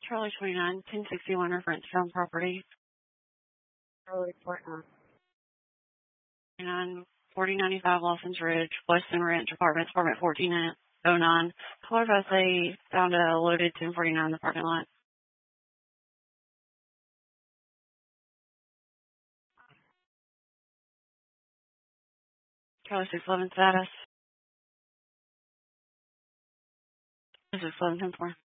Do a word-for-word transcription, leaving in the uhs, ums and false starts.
Charlie twenty-nine, ten sixty-one reference found property. Charlie twenty-nine. twenty-nine, forty ninety-five Lawson's Ridge, Weston Ranch Apartments, apartment fourteen oh nine. Caller advised they found a loaded ten forty-nine in the parking lot. Charlie six eleven status. six eleven ten four.